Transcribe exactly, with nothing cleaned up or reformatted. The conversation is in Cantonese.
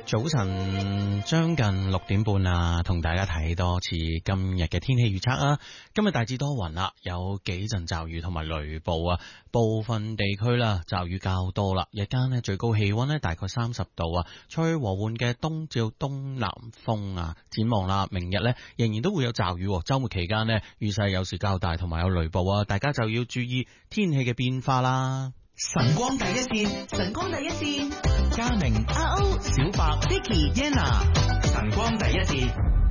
早晨，將近六點半啦，同大家睇多次今日嘅天氣預測啊。今日大致多雲啦，有幾陣驟雨同埋雷暴啊，部分地區啦驟雨較多啦。日間呢最高氣溫呢大概三十度啊，吹和緩嘅東至東南風啊。展望啦，明日呢仍然都會有驟雨，週末期間呢雨勢有時較大，同埋有雷暴啊，大家就要注意天氣嘅變化啦。 晨光第一線，晨光第一線， 嘉明、 阿歐、 小白、 Vicky、Yenna， 晨光第一線。